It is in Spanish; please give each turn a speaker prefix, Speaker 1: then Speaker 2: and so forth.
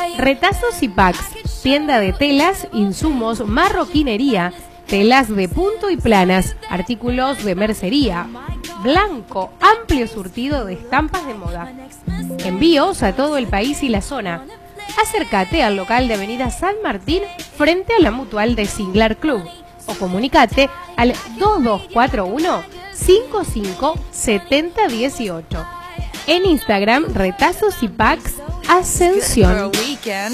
Speaker 1: Retazos y Packs, tienda de telas, insumos, marroquinería, telas de punto y planas, artículos de mercería, blanco, amplio surtido de estampas de moda. Envíos a todo el país y la zona. Acércate al local de Avenida San Martín frente a la Mutual de Singlar Club o comunicate al 2241 55 70 18. En Instagram, Retazos y Packs Ascensión.